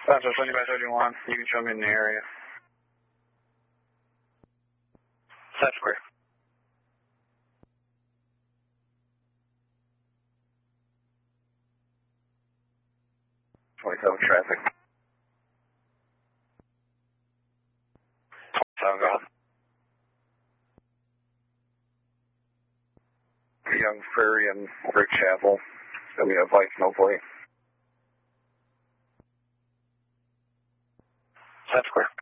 Central 20 by 31, you can show me in the area. That's square. 27 traffic. 27 go ahead. Young Prairie and Brick Chapel. So we have lights, no plate. That's square.